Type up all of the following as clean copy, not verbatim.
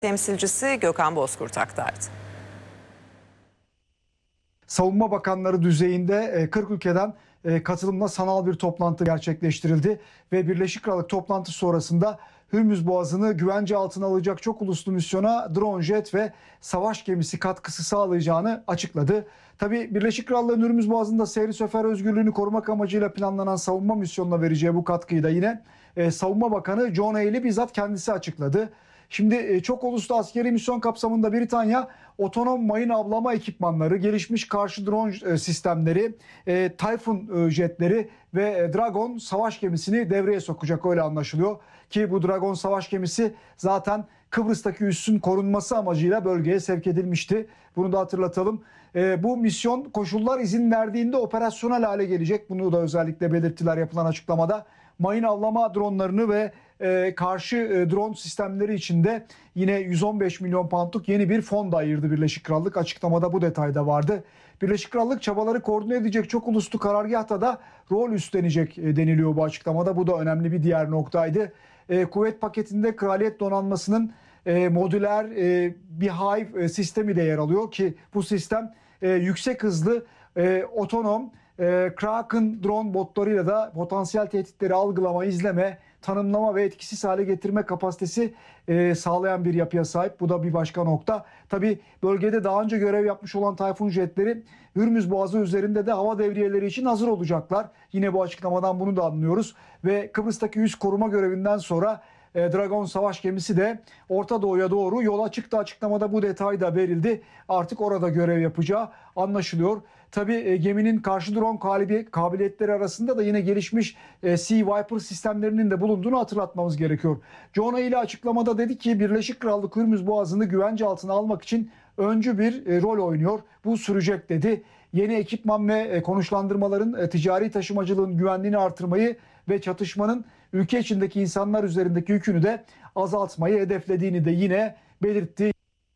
Temsilcisi Gökhan Bozkurt aktardı. Savunma Bakanları düzeyinde 40 ülkeden katılımla sanal bir toplantı gerçekleştirildi ve Birleşik Krallık toplantısı sonrasında Hürmüz Boğazı'nı güvence altına alacak çok uluslu misyona drone jet ve savaş gemisi katkısı sağlayacağını açıkladı. Tabii Birleşik Krallık'ın Hürmüz Boğazı'nda seyri sefer özgürlüğünü korumak amacıyla planlanan savunma misyonuna vereceği bu katkıyı da yine Savunma Bakanı John Healey bizzat kendisi açıkladı. Şimdi çok uluslu askeri misyon kapsamında Britanya otonom mayın avlama ekipmanları, gelişmiş karşı drone sistemleri, Typhoon jetleri ve Dragon savaş gemisini devreye sokacak, öyle anlaşılıyor. Ki bu Dragon savaş gemisi zaten Kıbrıs'taki üssün korunması amacıyla bölgeye sevk edilmişti. Bunu da hatırlatalım. Bu misyon koşullar izin verdiğinde operasyonel hale gelecek. Bunu da özellikle belirttiler yapılan açıklamada. Mayın avlama dronlarını ve karşı drone sistemleri için de yine 115 milyon poundluk yeni bir fon da ayırdı Birleşik Krallık. Açıklamada bu detay da vardı. Birleşik Krallık çabaları koordine edecek çok uluslu karargahta da rol üstlenecek deniliyor bu açıklamada. Bu da önemli bir diğer noktaydı. Kuvvet paketinde Kraliyet Donanması'nın modüler Beehive sistemi de yer alıyor ki bu sistem yüksek hızlı otonom Kraken drone botlarıyla da potansiyel tehditleri algılama, izleme, tanımlama ve etkisiz hale getirme kapasitesi sağlayan bir yapıya sahip. Bu da bir başka nokta. Tabii bölgede daha önce görev yapmış olan Typhoon jetleri Hürmüz Boğazı üzerinde de hava devriyeleri için hazır olacaklar. Yine bu açıklamadan bunu da anlıyoruz. Ve Kıbrıs'taki üs koruma görevinden sonra Dragon savaş gemisi de Orta Doğu'ya doğru yola çıktı. Açıklamada bu detay da verildi. Artık orada görev yapacağı anlaşılıyor. Tabii geminin karşı drone kabiliyetleri arasında da yine gelişmiş Sea Viper sistemlerinin de bulunduğunu hatırlatmamız gerekiyor. John Healey açıklamada dedi ki Birleşik Krallık Hürmüz Boğazı'nı güvence altına almak için öncü bir rol oynuyor. Bu sürecek dedi. Yeni ekipman ve konuşlandırmaların ticari taşımacılığın güvenliğini artırmayı ve çatışmanın ülke içindeki insanlar üzerindeki yükünü de azaltmayı hedeflediğini de yine belirtti.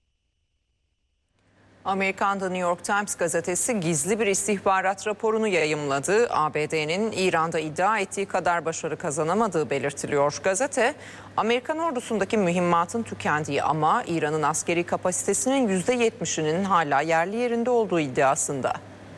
Amerikan The New York Times gazetesi gizli bir istihbarat raporunu yayımladı. ABD'nin İran'da iddia ettiği kadar başarı kazanamadığı belirtiliyor. Gazete, Amerikan ordusundaki mühimmatın tükendiği ama İran'ın askeri kapasitesinin %70'inin hala yerli yerinde olduğu iddiasında.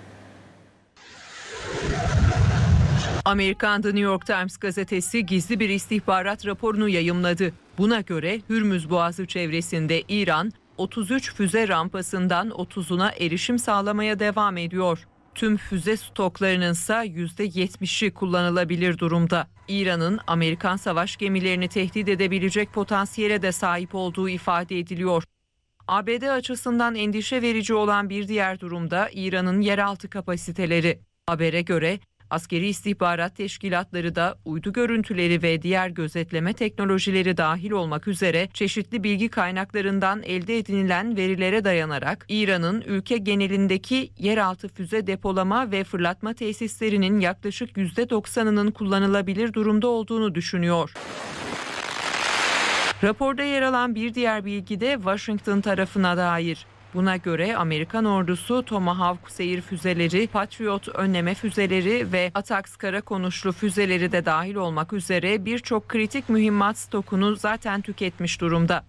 Amerikan The New York Times gazetesi gizli bir istihbarat raporunu yayımladı. Buna göre Hürmüz Boğazı çevresinde İran 33 füze rampasından 30'una erişim sağlamaya devam ediyor. Tüm füze stoklarının ise %70'i kullanılabilir durumda. İran'ın Amerikan savaş gemilerini tehdit edebilecek potansiyele de sahip olduğu ifade ediliyor. ABD açısından endişe verici olan bir diğer durumda İran'ın yeraltı kapasiteleri. Habere göre askeri istihbarat teşkilatları da uydu görüntüleri ve diğer gözetleme teknolojileri dahil olmak üzere çeşitli bilgi kaynaklarından elde edinilen verilere dayanarak İran'ın ülke genelindeki yeraltı füze depolama ve fırlatma tesislerinin yaklaşık %90'ının kullanılabilir durumda olduğunu düşünüyor. Raporda yer alan bir diğer bilgi de Washington tarafına dair. Buna göre Amerikan ordusu Tomahawk seyir füzeleri, Patriot önleme füzeleri ve ATACMS kara konuşlu füzeleri de dahil olmak üzere birçok kritik mühimmat stokunu zaten tüketmiş durumda.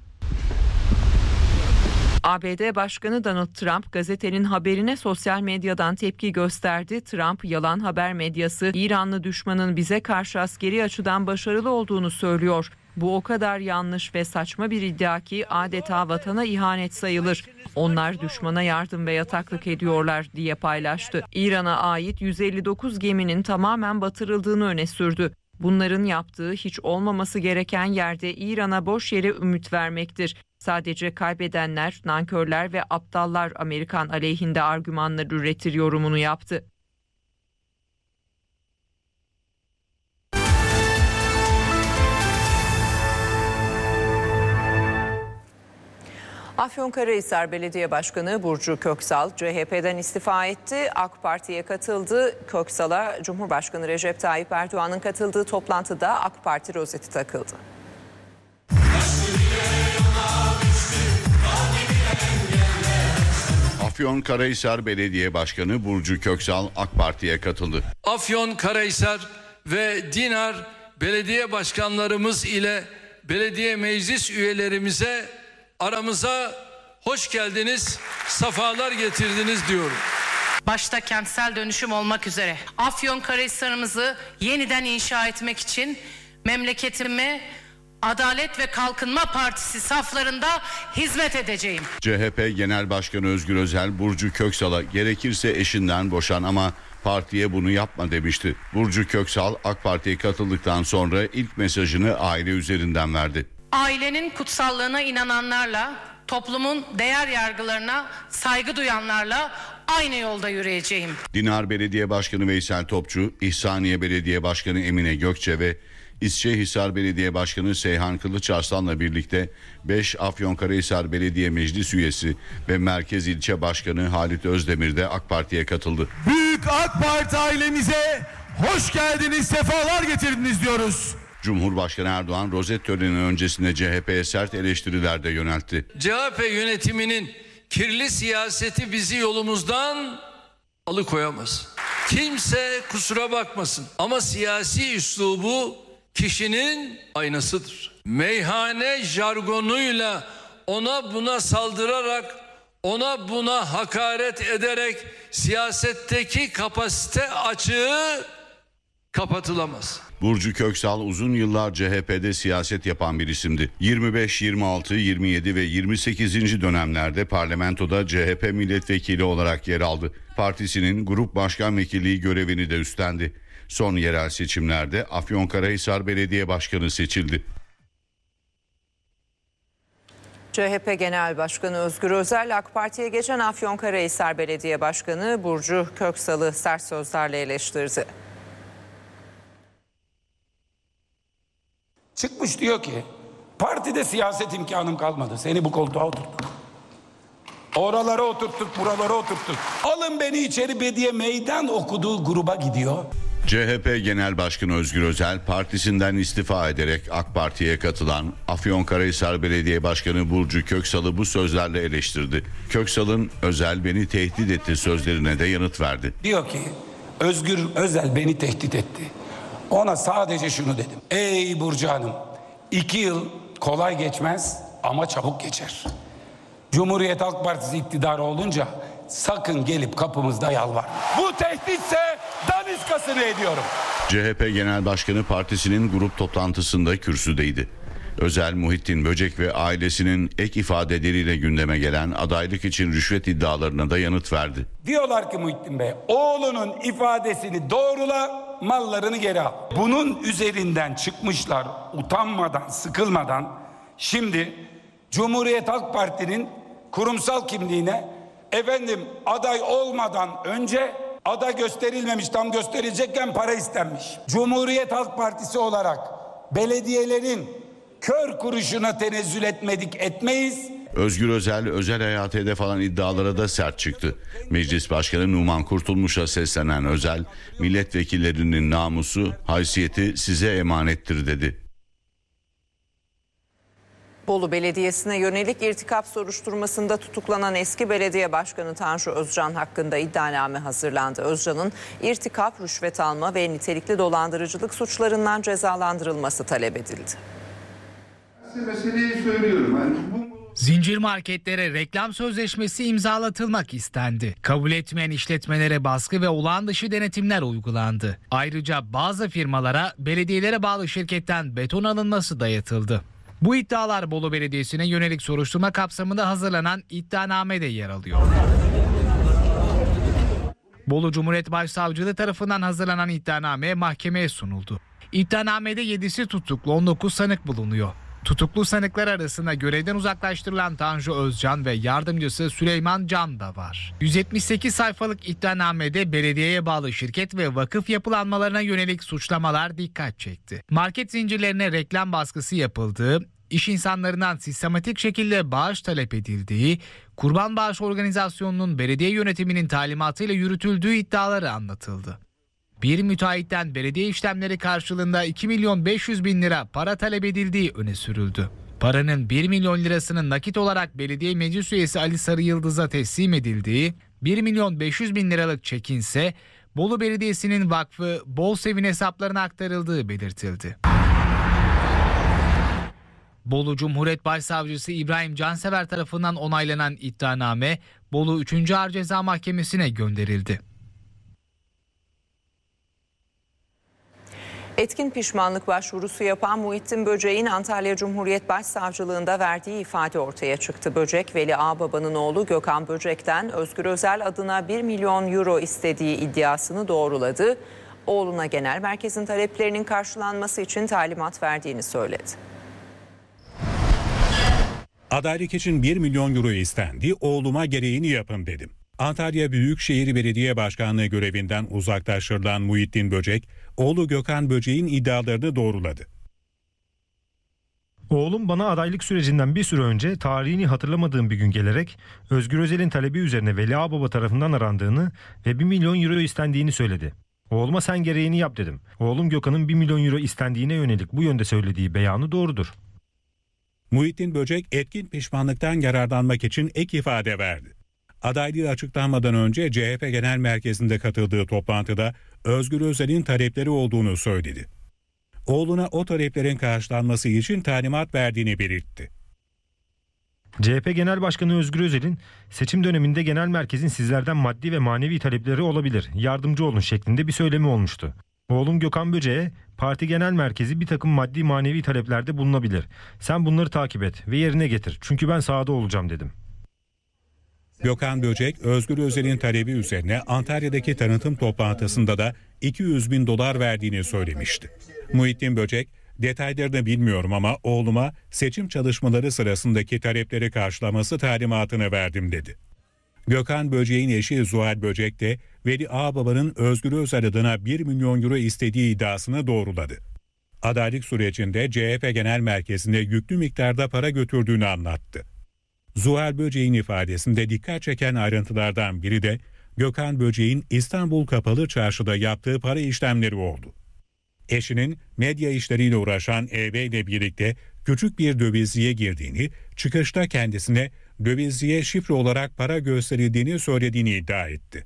ABD Başkanı Donald Trump gazetenin haberine sosyal medyadan tepki gösterdi. Trump, yalan haber medyası İranlı düşmanın bize karşı askeri açıdan başarılı olduğunu söylüyor. Bu o kadar yanlış ve saçma bir iddia ki adeta vatana ihanet sayılır. Onlar düşmana yardım ve yataklık ediyorlar diye paylaştı. İran'a ait 159 geminin tamamen batırıldığını öne sürdü. Bunların yaptığı hiç olmaması gereken yerde İran'a boş yere ümit vermektir. Sadece kaybedenler, nankörler ve aptallar Amerikan aleyhinde argümanlar üretir yorumunu yaptı. Afyonkarahisar Belediye Başkanı Burcu Köksal CHP'den istifa etti. AK Parti'ye katıldı. Köksal'a Cumhurbaşkanı Recep Tayyip Erdoğan'ın katıldığı toplantıda AK Parti rozeti takıldı. Afyonkarahisar Belediye Başkanı Burcu Köksal AK Parti'ye katıldı. Afyonkarahisar ve Dinar belediye başkanlarımız ile belediye meclis üyelerimize aramıza hoş geldiniz, safalar getirdiniz diyorum. Başta kentsel dönüşüm olmak üzere Afyonkarahisar'ımızı yeniden inşa etmek için memleketime Adalet ve Kalkınma Partisi saflarında hizmet edeceğim. CHP Genel Başkanı Özgür Özel, Burcu Köksal'a gerekirse eşinden boşan ama partiye bunu yapma demişti. Burcu Köksal AK Parti'ye katıldıktan sonra ilk mesajını aile üzerinden verdi. Ailenin kutsallığına inananlarla, toplumun değer yargılarına saygı duyanlarla aynı yolda yürüyeceğim. Dinar Belediye Başkanı Veysel Topçu, İhsaniye Belediye Başkanı Emine Gökçe ve İsçehisar Belediye Başkanı Seyhan Kılıçarslan'la birlikte 5 Afyonkarahisar Belediye Meclis Üyesi ve Merkez İlçe Başkanı Halit Özdemir de AK Parti'ye katıldı. Büyük AK Parti ailemize hoş geldiniz, sefalar getirdiniz diyoruz. Cumhurbaşkanı Erdoğan rozet töreni öncesinde CHP'ye sert eleştiriler de yöneltti. CHP yönetiminin kirli siyaseti bizi yolumuzdan alıkoyamaz. Kimse kusura bakmasın ama siyasi üslubu kişinin aynasıdır. Meyhane jargonuyla ona buna saldırarak, ona buna hakaret ederek siyasetteki kapasite açığı kapatılamaz. Burcu Köksal uzun yıllar CHP'de siyaset yapan bir isimdi. 25, 26, 27 ve 28. dönemlerde parlamentoda CHP milletvekili olarak yer aldı. Partisinin grup başkan vekilliği görevini de üstlendi. Son yerel seçimlerde Afyonkarahisar Belediye Başkanı seçildi. CHP Genel Başkanı Özgür Özel, AK Parti'ye geçen Afyonkarahisar Belediye Başkanı Burcu Köksal'ı sert sözlerle eleştirdi. Çıkmış diyor ki partide siyaset imkanım kalmadı. Seni bu koltuğa oturttuk. Oralara oturttuk, buralara oturttuk. Alın beni içeri diye meydan okuduğu gruba gidiyor. CHP Genel Başkanı Özgür Özel partisinden istifa ederek AK Parti'ye katılan Afyonkarahisar Belediye Başkanı Burcu Köksal'ı bu sözlerle eleştirdi. Köksal'ın "Özel beni tehdit etti" sözlerine de yanıt verdi. Diyor ki Özgür Özel beni tehdit etti. Ona sadece şunu dedim. Ey Burcu Hanım, 2 yıl kolay geçmez ama çabuk geçer. Cumhuriyet Halk Partisi iktidarı olunca sakın gelip kapımızda yalvar. Bu tehditse daniskasını ediyorum. CHP Genel Başkanı partisinin grup toplantısında kürsüdeydi. Özel, Muhittin Böcek ve ailesinin ek ifadeleriyle gündeme gelen adaylık için rüşvet iddialarına da yanıt verdi. Diyorlar ki Muhittin Bey, oğlunun ifadesini doğrula, mallarını geri al. Bunun üzerinden çıkmışlar utanmadan, sıkılmadan. Şimdi Cumhuriyet Halk Parti'nin kurumsal kimliğine aday olmadan önce aday gösterilmemiş, tam gösterilecekken para istenmiş. Cumhuriyet Halk Partisi olarak belediyelerin kör kuruşuna tenezzül etmedik, etmeyiz. Özgür Özel, özel hayatı hedef alan iddialara da sert çıktı. Meclis Başkanı Numan Kurtulmuş'a seslenen Özel, milletvekillerinin namusu, haysiyeti size emanettir dedi. Bolu Belediyesi'ne yönelik irtikap soruşturmasında tutuklanan eski belediye başkanı Tanju Özcan hakkında iddianame hazırlandı. Özcan'ın irtikap, rüşvet alma ve nitelikli dolandırıcılık suçlarından cezalandırılması talep edildi. Meseleyi söylüyorum. Zincir marketlere reklam sözleşmesi imzalatılmak istendi. Kabul etmeyen işletmelere baskı ve olağan dışı denetimler uygulandı. Ayrıca bazı firmalara belediyelere bağlı şirketten beton alınması dayatıldı. Bu iddialar Bolu Belediyesi'ne yönelik soruşturma kapsamında hazırlanan iddianamede yer alıyor. Bolu Cumhuriyet Başsavcılığı tarafından hazırlanan iddianame mahkemeye sunuldu. İddianamede 7'si tutuklu, 19 sanık bulunuyor. Tutuklu sanıklar arasında görevden uzaklaştırılan Tanju Özcan ve yardımcısı Süleyman Can da var. 178 sayfalık iddianamede belediyeye bağlı şirket ve vakıf yapılanmalarına yönelik suçlamalar dikkat çekti. Market zincirlerine reklam baskısı yapıldığı, iş insanlarından sistematik şekilde bağış talep edildiği, kurban bağış organizasyonunun belediye yönetiminin talimatıyla yürütüldüğü iddiaları anlatıldı. Bir müteahhitten belediye işlemleri karşılığında 2.500.000 lira para talep edildiği öne sürüldü. Paranın 1 milyon lirasının nakit olarak belediye meclis üyesi Ali Sarıyıldız'a teslim edildiği, 1.500.000 liralık çekinse Bolu Belediyesi'nin vakfı Bolsev'in hesaplarına aktarıldığı belirtildi. Bolu Cumhuriyet Başsavcısı İbrahim Cansever tarafından onaylanan iddianame Bolu 3. Ağır Ceza Mahkemesi'ne gönderildi. Etkin pişmanlık başvurusu yapan Muhittin Böcek'in Antalya Cumhuriyet Başsavcılığında verdiği ifade ortaya çıktı. Böcek, Veli Ağbaba'nın oğlu Gökhan Böcek'ten Özgür Özel adına 1 milyon euro istediği iddiasını doğruladı. Oğluna genel merkezin taleplerinin karşılanması için talimat verdiğini söyledi. Adaylık için 1 milyon euro istendi, oğluma gereğini yapın dedim. Antalya Büyükşehir Belediye Başkanlığı görevinden uzaklaştırılan Muhittin Böcek, oğlu Gökhan Böcek'in iddialarını doğruladı. Oğlum bana adaylık sürecinden bir süre önce tarihini hatırlamadığım bir gün gelerek Özgür Özel'in talebi üzerine Veli Ağbaba tarafından arandığını ve 1 milyon euro istendiğini söyledi. Oğluma sen gereğini yap dedim. Oğlum Gökhan'ın 1 milyon euro istendiğine yönelik bu yönde söylediği beyanı doğrudur. Muhittin Böcek etkin pişmanlıktan yararlanmak için ek ifade verdi. Adaylığı açıklanmadan önce CHP Genel Merkezi'nde katıldığı toplantıda Özgür Özel'in talepleri olduğunu söyledi. Oğluna o taleplerin karşılanması için talimat verdiğini belirtti. CHP Genel Başkanı Özgür Özel'in seçim döneminde genel merkezin sizlerden maddi ve manevi talepleri olabilir, yardımcı olun şeklinde bir söylemi olmuştu. Oğlum Gökhan Böcek'e parti genel merkezi bir takım maddi manevi taleplerde bulunabilir. Sen bunları takip et ve yerine getir çünkü ben sahada olacağım dedim. Gökhan Böcek, Özgür Özel'in talebi üzerine Antalya'daki tanıtım toplantısında da 200 bin dolar verdiğini söylemişti. Muhittin Böcek, detaylarını bilmiyorum ama oğluma seçim çalışmaları sırasındaki talepleri karşılaması talimatını verdim dedi. Gökhan Böcek'in eşi Zuhal Böcek de Veli Ağbaba'nın Özgür Özel adına 1 milyon euro istediği iddiasını doğruladı. Adaylık sürecinde CHP Genel Merkezi'nde yüklü miktarda para götürdüğünü anlattı. Zuhal Böcek'in ifadesinde dikkat çeken ayrıntılardan biri de Gökhan Böcek'in İstanbul Kapalı Çarşı'da yaptığı para işlemleri oldu. Eşinin medya işleriyle uğraşan EV ile birlikte küçük bir dövizciye girdiğini, çıkışta kendisine dövizciye şifre olarak para gösterildiğini söylediğini iddia etti.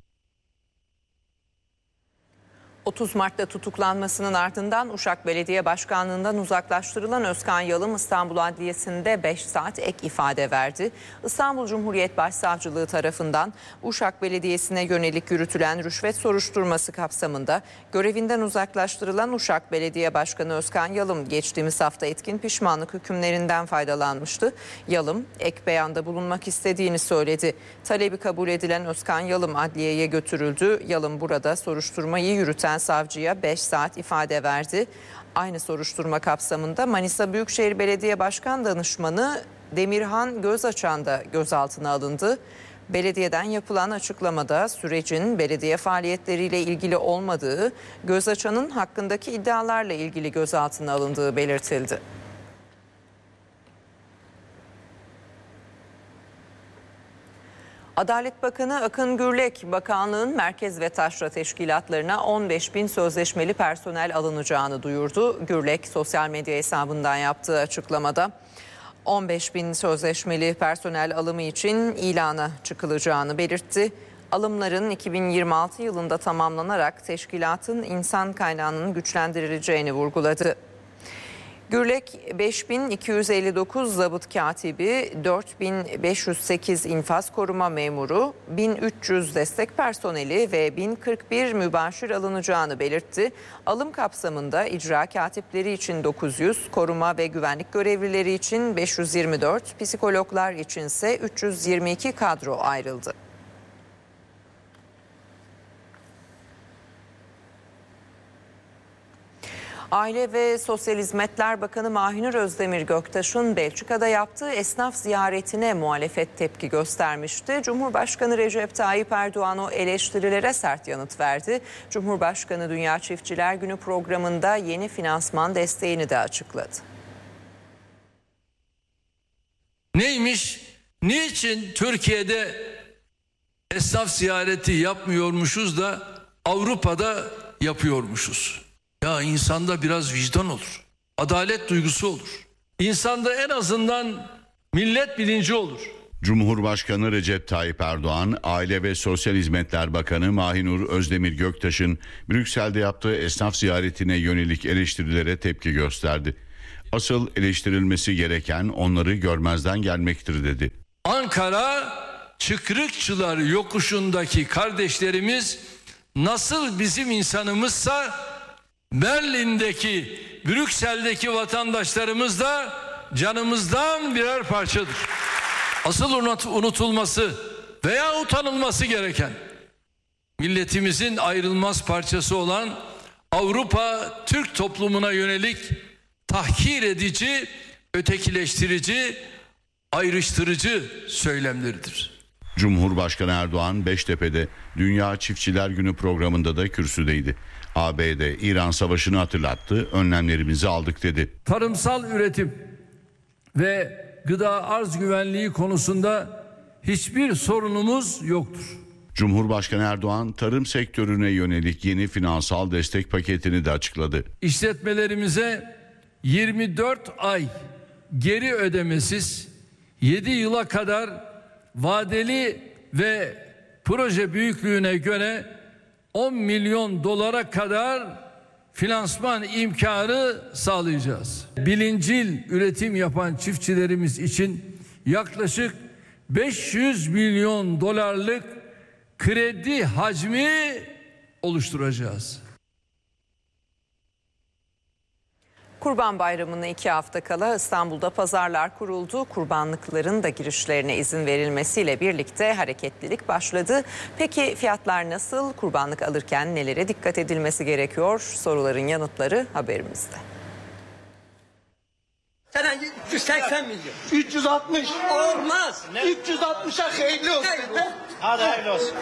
30 Mart'ta tutuklanmasının ardından Uşak Belediye Başkanlığı'ndan uzaklaştırılan Özkan Yalım İstanbul Adliyesi'nde 5 saat ek ifade verdi. İstanbul Cumhuriyet Başsavcılığı tarafından Uşak Belediyesi'ne yönelik yürütülen rüşvet soruşturması kapsamında görevinden uzaklaştırılan Uşak Belediye Başkanı Özkan Yalım geçtiğimiz hafta etkin pişmanlık hükümlerinden faydalanmıştı. Yalım ek beyanda bulunmak istediğini söyledi. Talebi kabul edilen Özkan Yalım adliyeye götürüldü. Yalım burada soruşturmayı yürüten savcıya 5 saat ifade verdi. Aynı soruşturma kapsamında Manisa Büyükşehir Belediye Başkan Danışmanı Demirhan Gözaçan da gözaltına alındı. Belediyeden yapılan açıklamada sürecin belediye faaliyetleriyle ilgili olmadığı, Gözaçan'ın hakkındaki iddialarla ilgili gözaltına alındığı belirtildi. Adalet Bakanı Akın Gürlek, bakanlığın merkez ve taşra teşkilatlarına 15 bin sözleşmeli personel alınacağını duyurdu. Gürlek sosyal medya hesabından yaptığı açıklamada 15 bin sözleşmeli personel alımı için ilana çıkılacağını belirtti. Alımların 2026 yılında tamamlanarak teşkilatın insan kaynağının güçlendirileceğini vurguladı. Gürlek 5259 zabıt katibi, 4508 infaz koruma memuru, 1300 destek personeli ve 1041 mübaşir alınacağını belirtti. Alım kapsamında icra katipleri için 900, koruma ve güvenlik görevlileri için 524, psikologlar içinse 322 kadro ayrıldı. Aile ve Sosyal Hizmetler Bakanı Mahinur Özdemir Göktaş'ın Belçika'da yaptığı esnaf ziyaretine muhalefet tepki göstermişti. Cumhurbaşkanı Recep Tayyip Erdoğan o eleştirilere sert yanıt verdi. Cumhurbaşkanı Dünya Çiftçiler Günü programında yeni finansman desteğini de açıkladı. Neymiş? Niçin Türkiye'de esnaf ziyareti yapmıyormuşuz da Avrupa'da yapıyormuşuz? Ya insanda biraz vicdan olur. Adalet duygusu olur. İnsanda en azından millet bilinci olur. Cumhurbaşkanı Recep Tayyip Erdoğan, Aile ve Sosyal Hizmetler Bakanı Mahinur Özdemir Göktaş'ın Brüksel'de yaptığı esnaf ziyaretine yönelik eleştirilere tepki gösterdi. Asıl eleştirilmesi gereken onları görmezden gelmektir dedi. Ankara Çıkrıkçılar yokuşundaki kardeşlerimiz nasıl bizim insanımızsa Berlin'deki, Brüksel'deki vatandaşlarımız da canımızdan birer parçadır. Asıl unutulması veya utanılması gereken milletimizin ayrılmaz parçası olan Avrupa Türk toplumuna yönelik tahkir edici, ötekileştirici, ayrıştırıcı söylemleridir. Cumhurbaşkanı Erdoğan Beştepe'de Dünya Çiftçiler Günü programında da kürsüdeydi. ABD-İran savaşını hatırlattı, önlemlerimizi aldık dedi. Tarımsal üretim ve gıda arz güvenliği konusunda hiçbir sorunumuz yoktur. Cumhurbaşkanı Erdoğan tarım sektörüne yönelik yeni finansal destek paketini de açıkladı. İşletmelerimize 24 ay geri ödemesiz 7 yıla kadar vadeli ve proje büyüklüğüne göre 10 milyon dolara kadar finansman imkanı sağlayacağız. Bilincil üretim yapan çiftçilerimiz için yaklaşık 500 milyon dolarlık kredi hacmi oluşturacağız. Kurban Bayramı'na 2 hafta kala İstanbul'da pazarlar kuruldu. Kurbanlıkların da girişlerine izin verilmesiyle birlikte hareketlilik başladı. Peki fiyatlar nasıl? Kurbanlık alırken nelere dikkat edilmesi gerekiyor? Soruların yanıtları haberimizde. Sen 380 milyon. 360. Olmaz. 360'a hayırlı olsun. Hadi hayırlı olsun.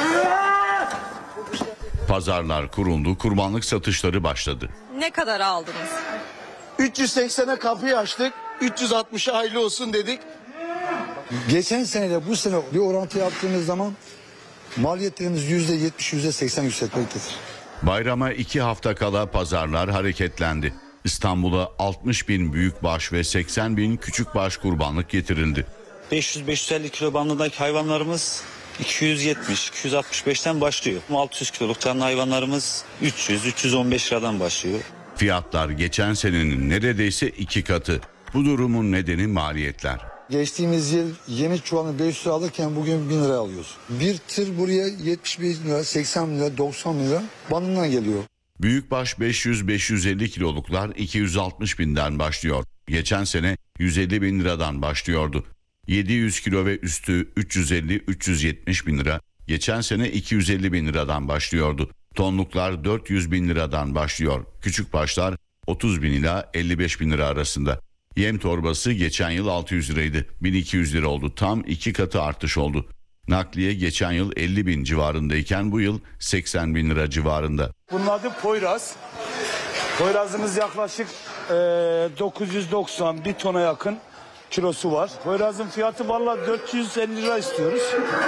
Pazarlar kuruldu, kurbanlık satışları başladı. Ne kadar aldınız? 380'e kapıyı açtık. 360'a hayırlı olsun dedik. Geçen seneyle bu sene bir orantı yaptığınız zaman maliyetlerimiz %70, %80 yükseltmektedir. Bayrama 2 hafta kala pazarlar hareketlendi. İstanbul'a 60 bin büyükbaş ve 80 bin küçükbaş kurbanlık getirildi. 500-550 kilo bandındaki hayvanlarımız 270-265'ten başlıyor. 600 kiloluk canlı hayvanlarımız 300-315 liradan başlıyor. Fiyatlar geçen senenin neredeyse 2 katı. Bu durumun nedeni maliyetler. Geçtiğimiz yıl yeni çuvalını 500 lira alırken bugün 1000 liraya alıyoruz. Bir tır buraya 75 lira, 80 lira, 90 lira bandından geliyor. Büyükbaş 500-550 kiloluklar 260 binden başlıyor. Geçen sene 150 bin liradan başlıyordu. 700 kilo ve üstü 350-370 bin lira. Geçen sene 250 bin liradan başlıyordu. Tonluklar 400 bin liradan başlıyor. Küçükbaşlar 30 bin ila 55 bin lira arasında. Yem torbası geçen yıl 600 liraydı. 1200 lira oldu. Tam 2 katı artış oldu. Nakliye geçen yıl 50 bin civarındayken bu yıl 80 bin lira civarında. Bunun adı Poyraz. Poyrazımız yaklaşık 990 bir tona yakın kilosu var. Poyrazın fiyatı vallahi 450 lira istiyoruz.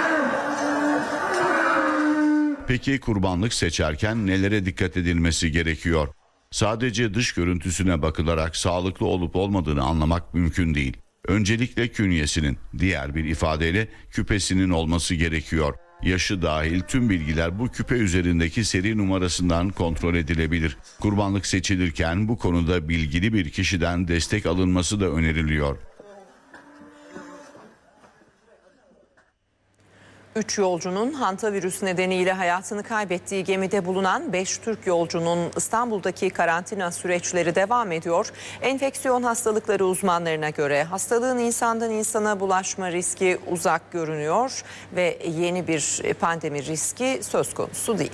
Peki kurbanlık seçerken nelere dikkat edilmesi gerekiyor? Sadece dış görüntüsüne bakılarak sağlıklı olup olmadığını anlamak mümkün değil. Öncelikle künyesinin, diğer bir ifadeyle küpesinin olması gerekiyor. Yaşı dahil tüm bilgiler bu küpe üzerindeki seri numarasından kontrol edilebilir. Kurbanlık seçilirken bu konuda bilgili bir kişiden destek alınması da öneriliyor. 3 yolcunun hantavirüs nedeniyle hayatını kaybettiği gemide bulunan 5 Türk yolcunun İstanbul'daki karantina süreçleri devam ediyor. Enfeksiyon hastalıkları uzmanlarına göre hastalığın insandan insana bulaşma riski uzak görünüyor ve yeni bir pandemi riski söz konusu değil.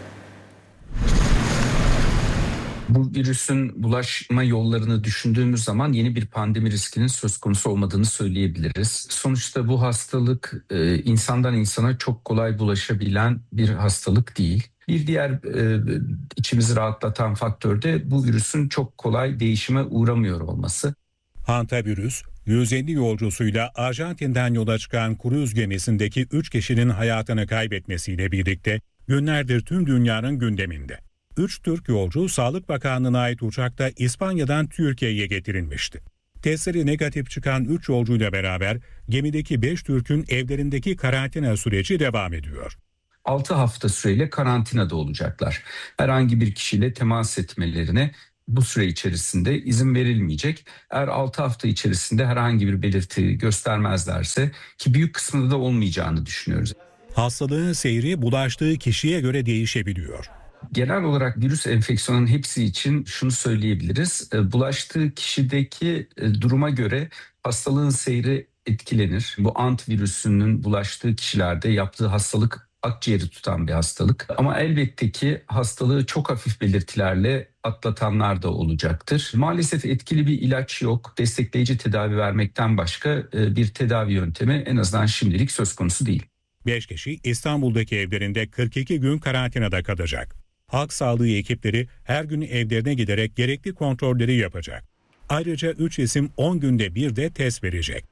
Bu virüsün bulaşma yollarını düşündüğümüz zaman yeni bir pandemi riskinin söz konusu olmadığını söyleyebiliriz. Sonuçta bu hastalık insandan insana çok kolay bulaşabilen bir hastalık değil. Bir diğer içimizi rahatlatan faktör de bu virüsün çok kolay değişime uğramıyor olması. Hantavirüs, 150 yolcusuyla Arjantin'den yola çıkan kruz gemisindeki 3 kişinin hayatını kaybetmesiyle birlikte günlerdir tüm dünyanın gündeminde. 3 Türk yolcu Sağlık Bakanlığı'na ait uçakta İspanya'dan Türkiye'ye getirilmişti. Testleri negatif çıkan 3 yolcuyla beraber gemideki 5 Türk'ün evlerindeki karantina süreci devam ediyor. 6 hafta süreyle karantinada olacaklar. Herhangi bir kişiyle temas etmelerine bu süre içerisinde izin verilmeyecek. Eğer 6 hafta içerisinde herhangi bir belirti göstermezlerse, ki büyük kısmında da olmayacağını düşünüyoruz. Hastalığın seyri bulaştığı kişiye göre değişebiliyor. Genel olarak virüs enfeksiyonunun hepsi için şunu söyleyebiliriz. Bulaştığı kişideki duruma göre hastalığın seyri etkilenir. Bu antivirüsünün bulaştığı kişilerde yaptığı hastalık akciğeri tutan bir hastalık. Ama elbette ki hastalığı çok hafif belirtilerle atlatanlar da olacaktır. Maalesef etkili bir ilaç yok. Destekleyici tedavi vermekten başka bir tedavi yöntemi en azından şimdilik söz konusu değil. 5 kişi İstanbul'daki evlerinde 42 gün karantinada kalacak. Halk sağlığı ekipleri her gün evlerine giderek gerekli kontrolleri yapacak. Ayrıca 3 isim 10 günde bir de test verecek.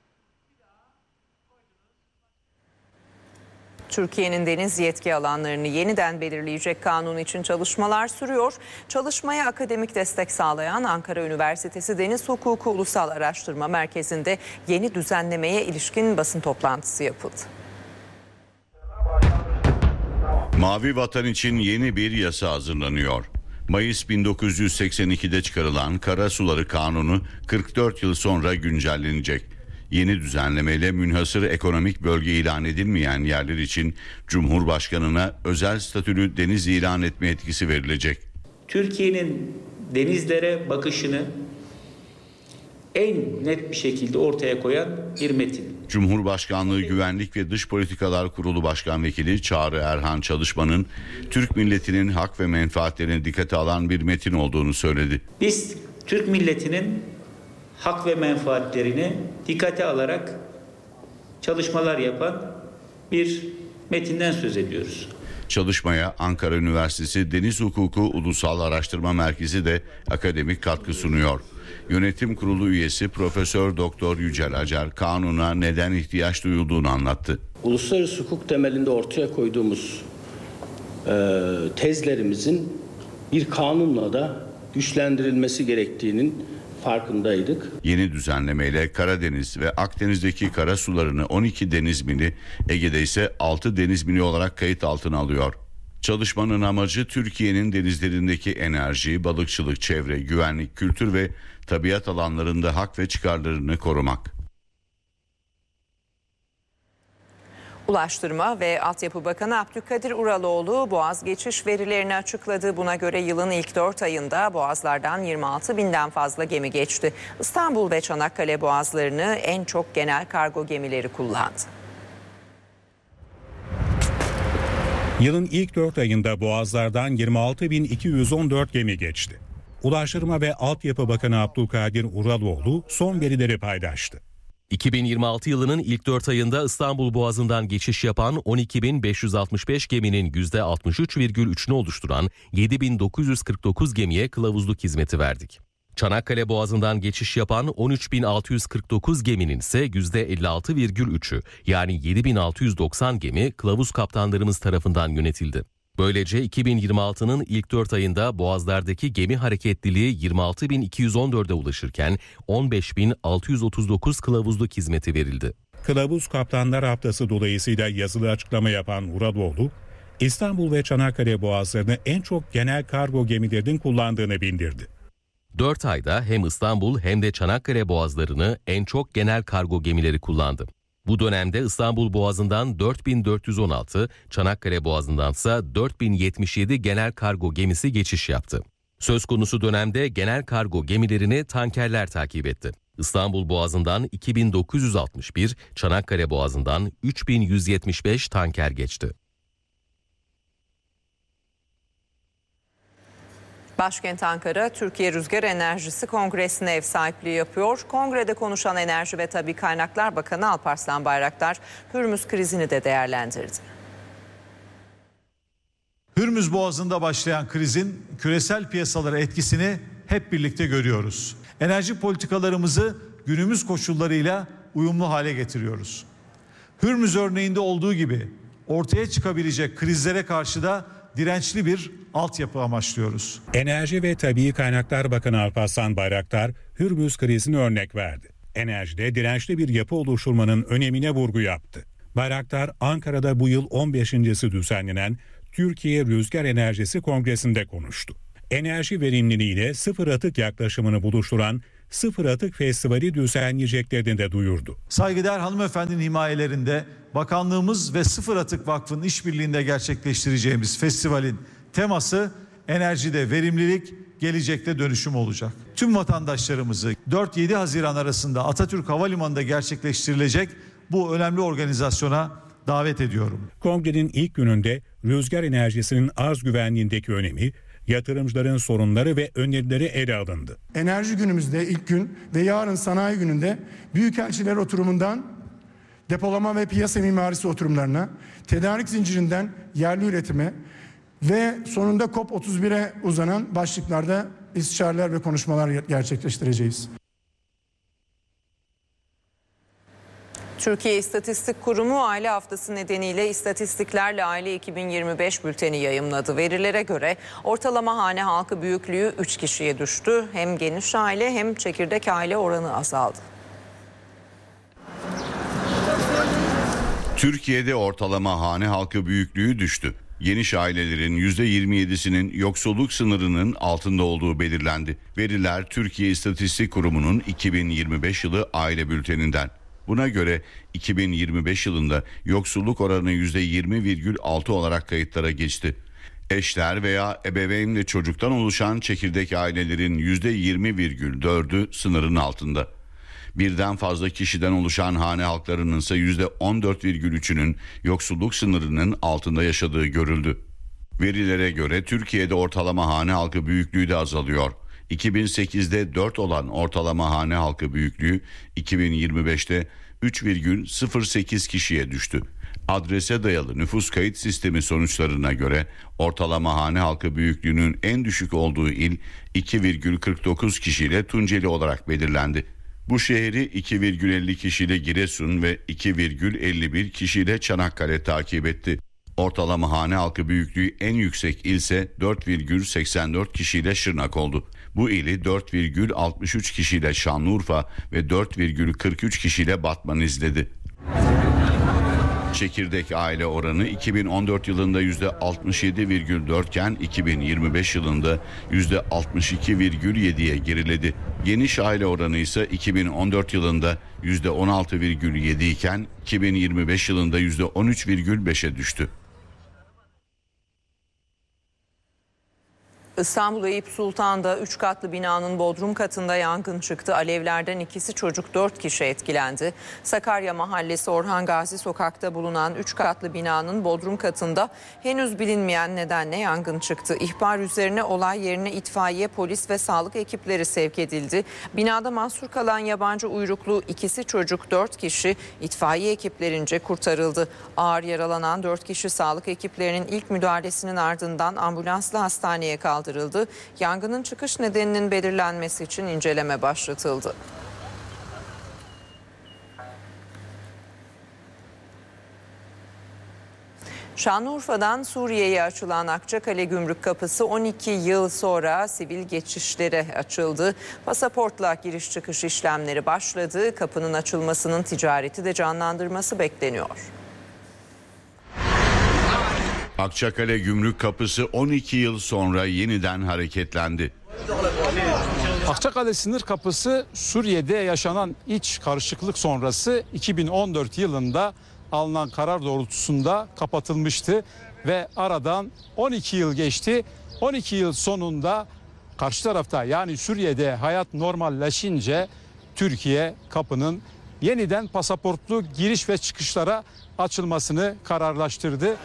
Türkiye'nin deniz yetki alanlarını yeniden belirleyecek kanun için çalışmalar sürüyor. Çalışmaya akademik destek sağlayan Ankara Üniversitesi Deniz Hukuku Ulusal Araştırma Merkezi'nde yeni düzenlemeye ilişkin basın toplantısı yapıldı. Mavi Vatan için yeni bir yasa hazırlanıyor. Mayıs 1982'de çıkarılan Karasuları Kanunu 44 yıl sonra güncellenecek. Yeni düzenlemeyle münhasır ekonomik bölge ilan edilmeyen yerler için Cumhurbaşkanı'na özel statülü deniz ilan etme yetkisi verilecek. Türkiye'nin denizlere bakışını en net bir şekilde ortaya koyan bir metin. Cumhurbaşkanlığı Güvenlik ve Dış Politikalar Kurulu Başkan Vekili Çağrı Erhan Çalışman'ın Türk milletinin hak ve menfaatlerini dikkate alan bir metin olduğunu söyledi. Biz Türk milletinin hak ve menfaatlerini dikkate alarak çalışmalar yapan bir metinden söz ediyoruz. Çalışmaya Ankara Üniversitesi Deniz Hukuku Ulusal Araştırma Merkezi de akademik katkı sunuyor. Yönetim Kurulu üyesi Profesör Doktor Yücel Acar kanuna neden ihtiyaç duyulduğunu anlattı. Uluslararası hukuk temelinde ortaya koyduğumuz tezlerimizin bir kanunla da güçlendirilmesi gerektiğinin farkındaydık. Yeni düzenlemeyle Karadeniz ve Akdeniz'deki karasularını 12 deniz mili, Ege'de ise 6 deniz mili olarak kayıt altına alıyor. Çalışmanın amacı Türkiye'nin denizlerindeki enerji, balıkçılık, çevre, güvenlik, kültür ve tabiat alanlarında hak ve çıkarlarını korumak. Ulaştırma ve Altyapı Bakanı Abdülkadir Uraloğlu Boğaz geçiş verilerini açıkladı. Buna göre yılın ilk 4 ayında boğazlardan 26 binden fazla gemi geçti. İstanbul ve Çanakkale boğazlarını en çok genel kargo gemileri kullandı. Yılın ilk 4 ayında boğazlardan 26.214 gemi geçti. Ulaştırma ve Altyapı Bakanı Abdülkadir Uraloğlu son verileri paylaştı. 2026 yılının ilk 4 ayında İstanbul Boğazı'ndan geçiş yapan 12.565 geminin %63,3'ünü oluşturan 7.949 gemiye kılavuzluk hizmeti verdik. Çanakkale Boğazı'ndan geçiş yapan 13.649 geminin ise %56,3'ü yani 7.690 gemi kılavuz kaptanlarımız tarafından yönetildi. Böylece 2026'nın ilk 4 ayında boğazlardaki gemi hareketliliği 26.214'e ulaşırken 15.639 kılavuzluk hizmeti verildi. Kılavuz Kaptanlar Haftası dolayısıyla yazılı açıklama yapan Uraloğlu, İstanbul ve Çanakkale boğazlarını en çok genel kargo gemilerinin kullandığını bildirdi. 4 ayda hem İstanbul hem de Çanakkale boğazlarını en çok genel kargo gemileri kullandı. Bu dönemde İstanbul Boğazı'ndan 4.416, Çanakkale Boğazı'ndansa 4.077 genel kargo gemisi geçiş yaptı. Söz konusu dönemde genel kargo gemilerini tankerler takip etti. İstanbul Boğazı'ndan 2.961, Çanakkale Boğazı'ndan 3.175 tanker geçti. Başkent Ankara, Türkiye Rüzgar Enerjisi Kongresi'ne ev sahipliği yapıyor. Kongrede konuşan Enerji ve Tabii Kaynaklar Bakanı Alparslan Bayraktar, Hürmüz krizini de değerlendirdi. Hürmüz Boğazı'nda başlayan krizin küresel piyasalara etkisini hep birlikte görüyoruz. Enerji politikalarımızı günümüz koşullarıyla uyumlu hale getiriyoruz. Hürmüz örneğinde olduğu gibi ortaya çıkabilecek krizlere karşı da dirençli bir altyapı amaçlıyoruz. Enerji ve Tabii Kaynaklar Bakanı Alparslan Bayraktar, Hürmüz krizini örnek verdi. Enerjide dirençli bir yapı oluşturmanın önemine vurgu yaptı. Bayraktar, Ankara'da bu yıl 15.'si düzenlenen Türkiye Rüzgar Enerjisi Kongresi'nde konuştu. enerji verimliliğiyle sıfır atık yaklaşımını buluşturan Sıfır Atık Festivali düzenleyeceklerini de duyurdu. Saygıdeğer hanımefendinin himayelerinde bakanlığımız ve Sıfır Atık Vakfı'nın işbirliğinde gerçekleştireceğimiz festivalin teması enerjide verimlilik, gelecekte dönüşüm olacak. Tüm vatandaşlarımızı 4-7 Haziran arasında Atatürk Havalimanı'nda gerçekleştirilecek bu önemli organizasyona davet ediyorum. Kongrenin ilk gününde rüzgar enerjisinin arz güvenliğindeki önemi, yatırımcıların sorunları ve önerileri ele alındı. Enerji günümüzde ilk gün ve yarın sanayi gününde büyükelçiler oturumundan depolama ve piyasa mimarisi oturumlarına, tedarik zincirinden yerli üretime ve sonunda COP31'e uzanan başlıklarda istişareler ve konuşmalar gerçekleştireceğiz. Türkiye İstatistik Kurumu aile haftası nedeniyle İstatistiklerle Aile 2025 bülteni yayımladı. Verilere göre ortalama hane halkı büyüklüğü 3 kişiye düştü. Hem geniş aile hem çekirdek aile oranı azaldı. Türkiye'de ortalama hane halkı büyüklüğü düştü. Geniş ailelerin %27'sinin yoksulluk sınırının altında olduğu belirlendi. Veriler Türkiye İstatistik Kurumu'nun 2025 yılı aile bülteninden. Buna göre 2025 yılında yoksulluk oranı %20,6 olarak kayıtlara geçti. Eşler veya ebeveynle çocuktan oluşan çekirdek ailelerin %20,4'ü sınırın altında. Birden fazla kişiden oluşan hane halklarının ise %14,3'ünün yoksulluk sınırının altında yaşadığı görüldü. Verilere göre Türkiye'de ortalama hane halkı büyüklüğü de azalıyor. 2008'de 4 olan ortalama hane halkı büyüklüğü 2025'te 3,08 kişiye düştü. Adrese dayalı nüfus kayıt sistemi sonuçlarına göre ortalama hane halkı büyüklüğünün en düşük olduğu il 2,49 kişiyle Tunceli olarak belirlendi. Bu şehri 2,50 kişiyle Giresun ve 2,51 kişiyle Çanakkale takip etti. Ortalama hane halkı büyüklüğü en yüksek ilse 4,84 kişiyle Şırnak oldu. Bu ili 4,63 kişiyle Şanlıurfa ve 4,43 kişiyle Batman izledi. Çekirdek aile oranı 2014 yılında %67,4 iken 2025 yılında %62,7'ye geriledi. Geniş aile oranı ise 2014 yılında %16,7 iken 2025 yılında %13,5'e düştü. İstanbul Eyüp Sultan'da 3 katlı binanın bodrum katında yangın çıktı. Alevlerden ikisi çocuk, 4 kişi etkilendi. Sakarya Mahallesi Orhan Gazi Sokak'ta bulunan 3 katlı binanın bodrum katında henüz bilinmeyen nedenle yangın çıktı. İhbar üzerine olay yerine itfaiye, polis ve sağlık ekipleri sevk edildi. Binada mahsur kalan yabancı uyruklu ikisi çocuk, 4 kişi itfaiye ekiplerince kurtarıldı. Ağır yaralanan 4 kişi sağlık ekiplerinin ilk müdahalesinin ardından ambulansla hastaneye kaldırıldı. Yangının çıkış nedeninin belirlenmesi için inceleme başlatıldı. Şanlıurfa'dan Suriye'ye açılan Akçakale Gümrük Kapısı 12 yıl sonra sivil geçişlere açıldı. Pasaportla giriş çıkış işlemleri başladı. Kapının açılmasının ticareti de canlandırması bekleniyor. Akçakale Gümrük Kapısı 12 yıl sonra yeniden hareketlendi. Akçakale sınır kapısı Suriye'de yaşanan iç karışıklık sonrası 2014 yılında alınan karar doğrultusunda kapatılmıştı ve aradan 12 yıl geçti. 12 yıl sonunda karşı tarafta yani Suriye'de hayat normalleşince Türkiye kapının yeniden pasaportlu giriş ve çıkışlara açılmasını kararlaştırdı.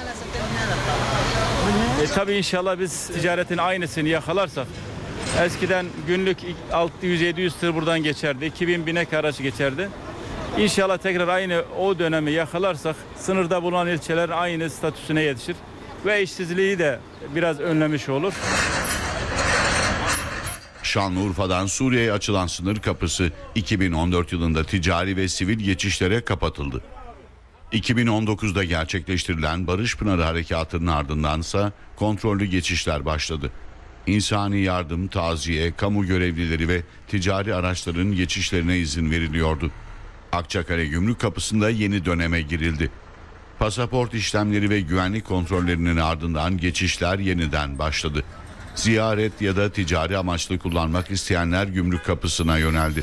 Tabii inşallah biz ticaretin aynısını yakalarsak, eskiden günlük 600-700 tır buradan geçerdi, 2000 binek araç geçerdi. İnşallah tekrar aynı o dönemi yakalarsak sınırda bulunan ilçeler aynı statüsüne yetişir ve işsizliği de biraz önlemiş olur. Şanlıurfa'dan Suriye'ye açılan sınır kapısı 2014 yılında ticari ve sivil geçişlere kapatıldı. 2019'da gerçekleştirilen Barış Pınarı Harekatı'nın ardındansa kontrollü geçişler başladı. İnsani yardım, taziye, kamu görevlileri ve ticari araçların geçişlerine izin veriliyordu. Akçakale Gümrük Kapısı'nda yeni döneme girildi. Pasaport işlemleri ve güvenlik kontrollerinin ardından geçişler yeniden başladı. Ziyaret ya da ticari amaçlı kullanmak isteyenler gümrük kapısına yöneldi.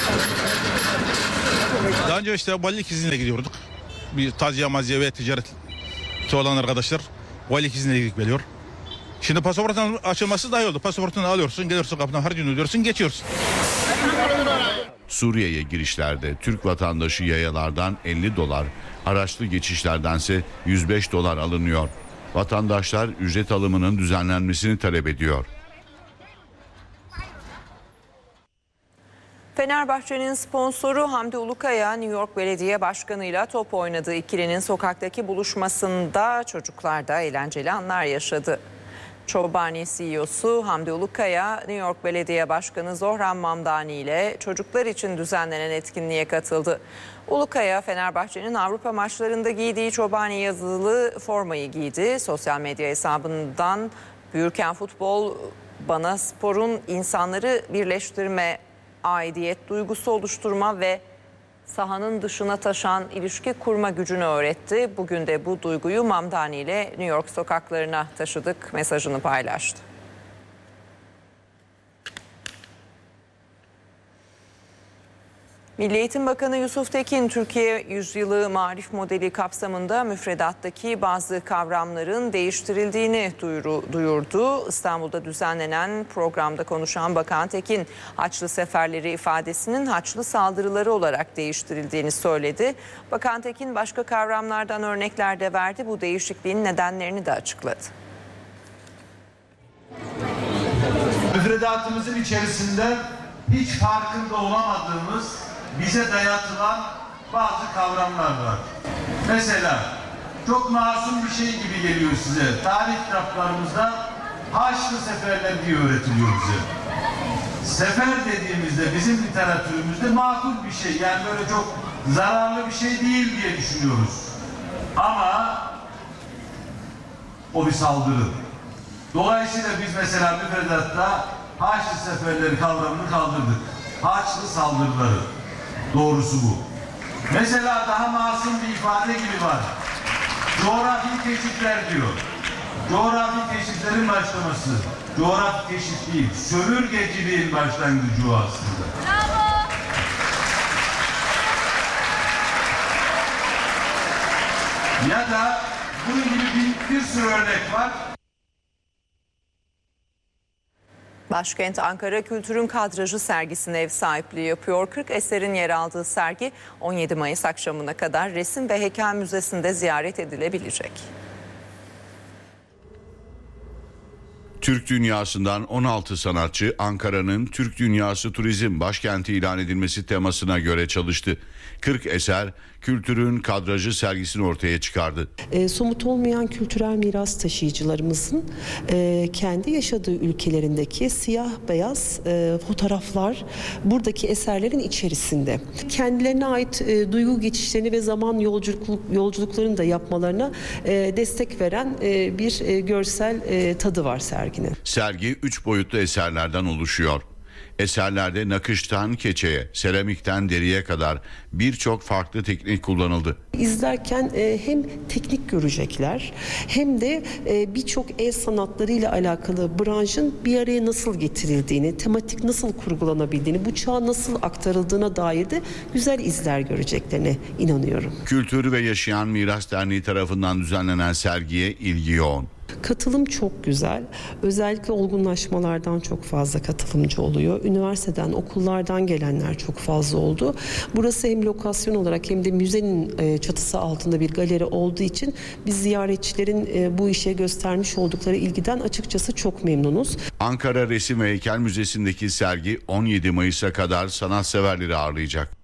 Daha önce işte valilik izinle gidiyorduk. Bir taziye maziye ve ticareti olan arkadaşlar valilik izinle gidip geliyor. Şimdi pasaportun açılması daha iyi oldu. Pasaportunu alıyorsun, geliyorsun kapıdan harcını ödüyorsun, geçiyorsun. Suriye'ye girişlerde Türk vatandaşı yayalardan $50, araçlı geçişlerdense $105 alınıyor. Vatandaşlar ücret alımının düzenlenmesini talep ediyor. Fenerbahçe'nin sponsoru Hamdi Ulukaya, New York Belediye Başkanı'yla top oynadığı ikilinin sokaktaki buluşmasında çocuklar da eğlenceli anlar yaşadı. Çobani CEO'su Hamdi Ulukaya, New York Belediye Başkanı Zohran Mamdani ile çocuklar için düzenlenen etkinliğe katıldı. Ulukaya, Fenerbahçe'nin Avrupa maçlarında giydiği Çobani yazılı formayı giydi. Sosyal medya hesabından "Büyürken futbol bana sporun insanları birleştirme, aidiyet duygusu oluşturma ve sahanın dışına taşan ilişki kurma gücünü öğretti. Bugün de bu duyguyu Mamdani ile New York sokaklarına taşıdık" mesajını paylaştı. Milli Eğitim Bakanı Yusuf Tekin, Türkiye Yüzyılı Marif Modeli kapsamında müfredattaki bazı kavramların değiştirildiğini duyurdu. İstanbul'da düzenlenen programda konuşan Bakan Tekin, Haçlı Seferleri ifadesinin Haçlı saldırıları olarak değiştirildiğini söyledi. Bakan Tekin başka kavramlardan örnekler de verdi. Bu değişikliğin nedenlerini de açıkladı. Müfredatımızın içerisinde hiç farkında olamadığımız, bize dayatılan bazı kavramlar var. Mesela çok masum bir şey gibi geliyor size. Tarih kitaplarımızda Haçlı Seferler diye öğretiliyor bize. Sefer dediğimizde bizim literatürümüzde makul bir şey. Yani böyle çok zararlı bir şey değil diye düşünüyoruz. Ama o bir saldırı. Dolayısıyla biz mesela müfredatta Haçlı Seferleri kavramını kaldırdık. Haçlı saldırıları. Doğrusu bu. Mesela daha masum bir ifade gibi var. Coğrafi keşifler diyor. Coğrafi keşiflerin başlaması. Coğrafi keşif değil, sömürgeciliğin başlangıcı o aslında. Bravo. Ya da bunun gibi bir sürü örnek var. Başkent Ankara Kültür'ün kadrajı sergisine ev sahipliği yapıyor. 40 eserin yer aldığı sergi 17 Mayıs akşamına kadar Resim ve Heykel Müzesi'nde ziyaret edilebilecek. Türk dünyasından 16 sanatçı Ankara'nın Türk Dünyası Turizm Başkenti ilan edilmesi temasına göre çalıştı. 40 eser kültürün kadrajı sergisini ortaya çıkardı. Somut olmayan kültürel miras taşıyıcılarımızın kendi yaşadığı ülkelerindeki siyah beyaz fotoğraflar buradaki eserlerin içerisinde. Kendilerine ait duygu geçişlerini ve zaman yolculuklarını da yapmalarına destek veren bir görsel tadı var serginin. Sergi 3 boyutlu eserlerden oluşuyor. Eserlerde nakıştan keçeye, seramikten deriye kadar birçok farklı teknik kullanıldı. İzlerken hem teknik görecekler hem de birçok el sanatlarıyla alakalı branşın bir araya nasıl getirildiğini, tematik nasıl kurgulanabildiğini, bu çağa nasıl aktarıldığına dair de güzel izler göreceklerine inanıyorum. Kültür ve Yaşayan Miras Derneği tarafından düzenlenen sergiye ilgi yoğun. Katılım çok güzel. Özellikle olgunlaşmalardan çok fazla katılımcı oluyor. Üniversiteden, okullardan gelenler çok fazla oldu. Burası hem lokasyon olarak hem de müzenin çatısı altında bir galeri olduğu için biz ziyaretçilerin bu işe göstermiş oldukları ilgiden açıkçası çok memnunuz. Ankara Resim ve Heykel Müzesi'ndeki sergi 17 Mayıs'a kadar sanatseverleri ağırlayacak.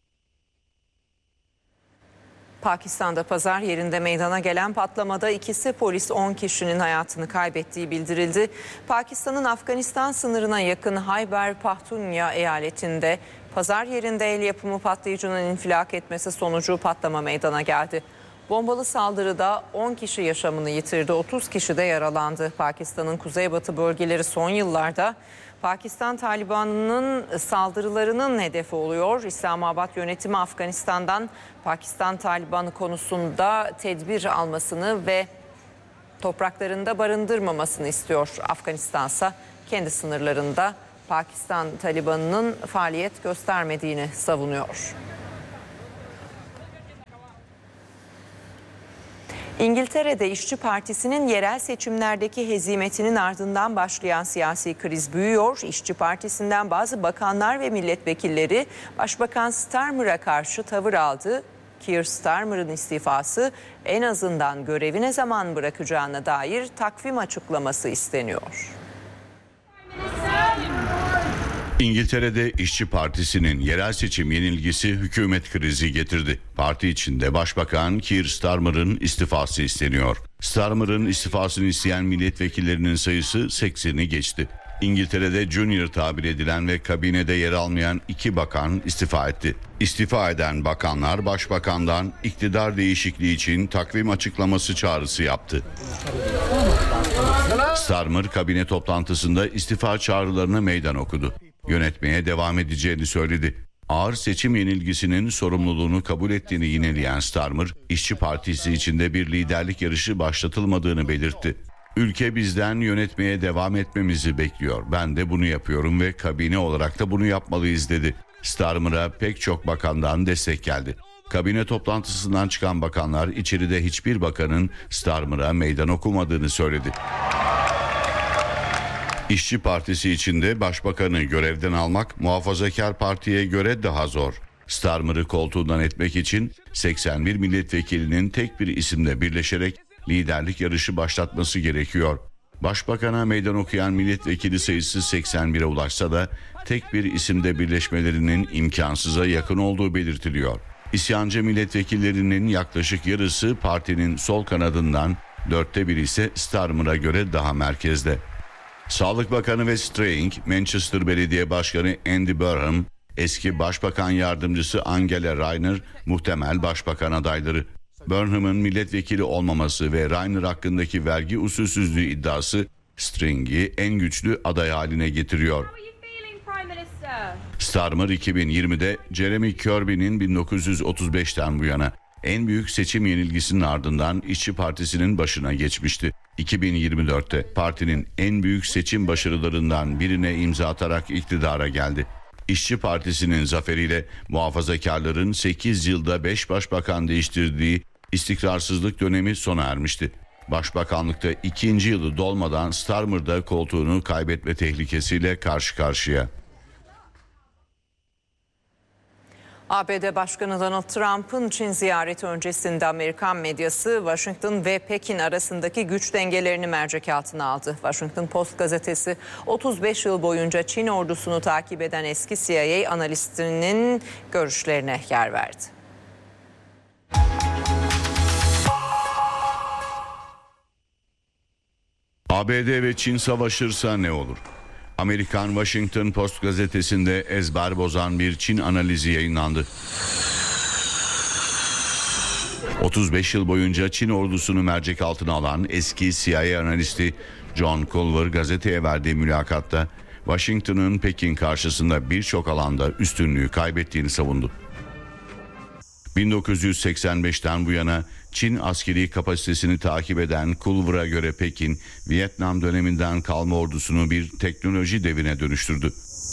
Pakistan'da pazar yerinde meydana gelen patlamada ikisi polis 10 kişinin hayatını kaybettiği bildirildi. Pakistan'ın Afganistan sınırına yakın Hayber Pakhtunya eyaletinde pazar yerinde el yapımı patlayıcının infilak etmesi sonucu patlama meydana geldi. Bombalı saldırıda 10 kişi yaşamını yitirdi, 30 kişi de yaralandı. Pakistan'ın kuzeybatı bölgeleri son yıllarda Pakistan Taliban'ının saldırılarının hedefi oluyor. İslamabad yönetimi Afganistan'dan Pakistan Taliban'ı konusunda tedbir almasını ve topraklarında barındırmamasını istiyor. Afganistan'sa kendi sınırlarında Pakistan Talibanı'nın faaliyet göstermediğini savunuyor. İngiltere'de İşçi Partisi'nin yerel seçimlerdeki hezimetinin ardından başlayan siyasi kriz büyüyor. İşçi Partisi'nden bazı bakanlar ve milletvekilleri Başbakan Starmer'a karşı tavır aldı. Keir Starmer'ın istifası en azından görevi ne zaman bırakacağına dair takvim açıklaması isteniyor. İngiltere'de İşçi Partisi'nin yerel seçim yenilgisi hükümet krizi getirdi. Parti içinde Başbakan Keir Starmer'ın istifası isteniyor. Starmer'ın istifasını isteyen milletvekillerinin sayısı 80'i geçti. İngiltere'de junior tabir edilen ve kabinede yer almayan 2 bakan istifa etti. İstifa eden bakanlar Başbakan'dan iktidar değişikliği için takvim açıklaması çağrısı yaptı. Starmer kabine toplantısında istifa çağrılarına meydan okudu. Yönetmeye devam edeceğini söyledi. Ağır seçim yenilgisinin sorumluluğunu kabul ettiğini yineleyen Starmer, İşçi Partisi içinde bir liderlik yarışı başlatılmadığını belirtti. Ülke bizden yönetmeye devam etmemizi bekliyor. Ben de bunu yapıyorum ve kabine olarak da bunu yapmalıyız dedi. Starmer'a pek çok bakandan destek geldi. Kabine toplantısından çıkan bakanlar içeride hiçbir bakanın Starmer'a meydan okumadığını söyledi. İşçi Partisi içinde başbakanı görevden almak Muhafazakar Parti'ye göre daha zor. Starmer'ı koltuğundan etmek için 81 milletvekilinin tek bir isimle birleşerek liderlik yarışı başlatması gerekiyor. Başbakana meydan okuyan milletvekili sayısı 81'e ulaşsa da tek bir isimde birleşmelerinin imkansıza yakın olduğu belirtiliyor. İsyancı milletvekillerinin yaklaşık yarısı partinin sol kanadından, 1/4 ise Starmer'a göre daha merkezde. Sağlık Bakanı Wes Strang, Manchester Belediye Başkanı Andy Burnham, eski Başbakan Yardımcısı Angela Rayner muhtemel başbakan adayları. Burnham'ın milletvekili olmaması ve Rayner hakkındaki vergi usulsüzlüğü iddiası Strang'i en güçlü aday haline getiriyor. Starmer 2020'de Jeremy Corbyn'in 1935'ten bu yana en büyük seçim yenilgisinin ardından İşçi Partisi'nin başına geçmişti. 2024'te partinin en büyük seçim başarılarından birine imza atarak iktidara geldi. İşçi Partisi'nin zaferiyle muhafazakarların 8 yılda 5 başbakan değiştirdiği istikrarsızlık dönemi sona ermişti. Başbakanlıkta 2. yılı dolmadan Starmer da koltuğunu kaybetme tehlikesiyle karşı karşıya. ABD Başkanı Donald Trump'ın Çin ziyareti öncesinde Amerikan medyası Washington ve Pekin arasındaki güç dengelerini mercek altına aldı. Washington Post gazetesi 35 yıl boyunca Çin ordusunu takip eden eski CIA analistinin görüşlerine yer verdi. ABD ve Çin savaşırsa ne olur? Amerikan Washington Post gazetesinde ezber bozan bir Çin analizi yayınlandı. 35 yıl boyunca Çin ordusunu mercek altına alan eski CIA analisti John Culver gazeteye verdiği mülakatta Washington'ın Pekin karşısında birçok alanda üstünlüğü kaybettiğini savundu. 1985'ten bu yana Çin askeri kapasitesini takip eden Culver'a göre Pekin, Vietnam döneminden kalma ordusunu bir teknoloji devine dönüştürdü.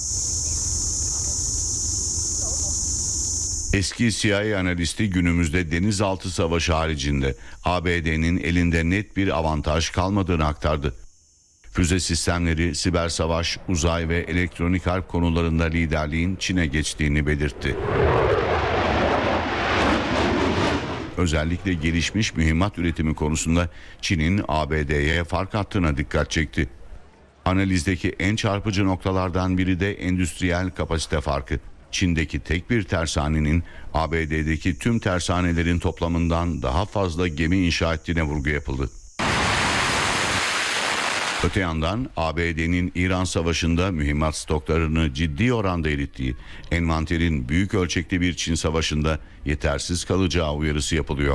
Eski CIA analisti günümüzde denizaltı savaşı haricinde ABD'nin elinde net bir avantaj kalmadığını aktardı. Füze sistemleri, siber savaş, uzay ve elektronik harp konularında liderliğin Çin'e geçtiğini belirtti. Özellikle gelişmiş mühimmat üretimi konusunda Çin'in ABD'ye fark attığına dikkat çekti. Analizdeki en çarpıcı noktalardan biri de endüstriyel kapasite farkı. Çin'deki tek bir tersanenin ABD'deki tüm tersanelerin toplamından daha fazla gemi inşa ettiğine vurgu yapıldı. Öte yandan ABD'nin İran Savaşı'nda mühimmat stoklarını ciddi oranda erittiği, envanterin büyük ölçekli bir Çin Savaşı'nda yetersiz kalacağı uyarısı yapılıyor.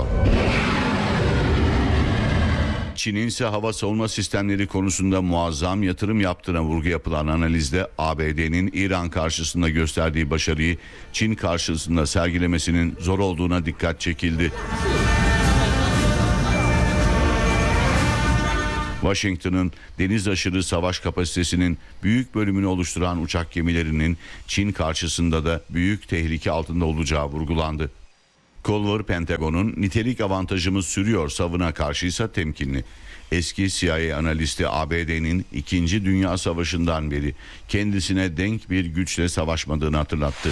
Çin'in ise hava savunma sistemleri konusunda muazzam yatırım yaptığına vurgu yapılan analizde ABD'nin İran karşısında gösterdiği başarıyı Çin karşısında sergilemesinin zor olduğuna dikkat çekildi. Washington'ın deniz aşırı savaş kapasitesinin büyük bölümünü oluşturan uçak gemilerinin Çin karşısında da büyük tehlike altında olacağı vurgulandı. Culver, Pentagon'un nitelik avantajımız sürüyor savına karşıysa temkinli. Eski CIA analisti ABD'nin 2. Dünya Savaşı'ndan beri kendisine denk bir güçle savaşmadığını hatırlattı.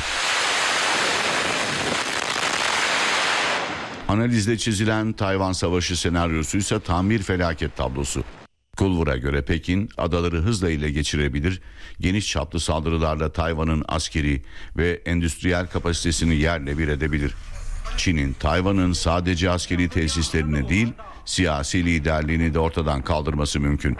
Analizde çizilen Tayvan Savaşı senaryosu ise tam bir felaket tablosu. Culver'a göre Pekin adaları hızla ele geçirebilir, geniş çaplı saldırılarla Tayvan'ın askeri ve endüstriyel kapasitesini yerle bir edebilir. Çin'in Tayvan'ın sadece askeri tesislerini değil, siyasi liderliğini de ortadan kaldırması mümkün.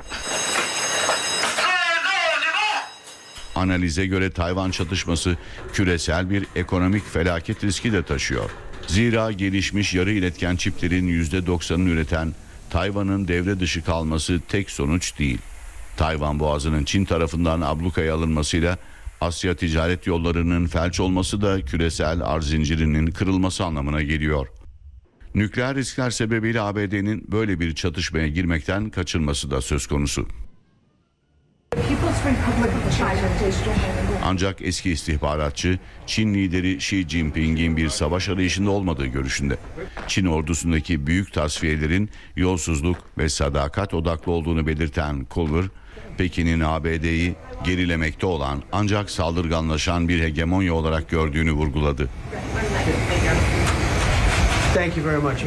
Analize göre Tayvan çatışması küresel bir ekonomik felaket riski de taşıyor. Zira gelişmiş yarı iletken çiplerin %90'ını üreten Tayvan'ın devre dışı kalması tek sonuç değil. Tayvan Boğazı'nın Çin tarafından ablukaya alınmasıyla Asya ticaret yollarının felç olması da küresel arz zincirinin kırılması anlamına geliyor. Nükleer riskler sebebiyle ABD'nin böyle bir çatışmaya girmekten kaçınması da söz konusu. Ancak eski istihbaratçı Çin lideri Xi Jinping'in bir savaş arayışında olmadığı görüşünde. Çin ordusundaki büyük tasfiyelerin yolsuzluk ve sadakat odaklı olduğunu belirten Culver, Pekin'in ABD'yi gerilemekte olan ancak saldırganlaşan bir hegemonya olarak gördüğünü vurguladı. Thank you very much.